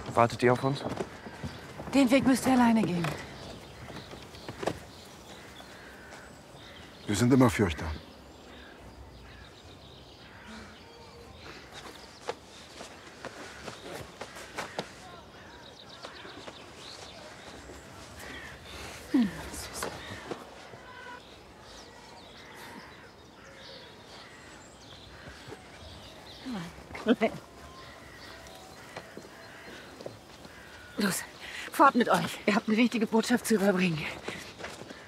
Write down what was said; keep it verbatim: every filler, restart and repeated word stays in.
Wartet ihr auf uns? Den Weg müsst ihr alleine gehen. Wir sind immer für euch da. Hm, Los, fort mit euch. Ihr habt eine wichtige Botschaft zu überbringen.